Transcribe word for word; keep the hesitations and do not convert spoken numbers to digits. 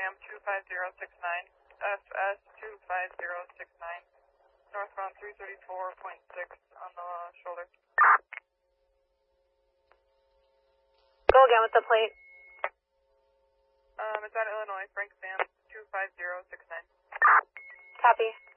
Sam two five zero six nine, F S two five zero six nine, northbound three thirty-four point six on the shoulder. Go again with the plate. Um, it's out of Illinois, Frank Sam two five zero six nine. Copy.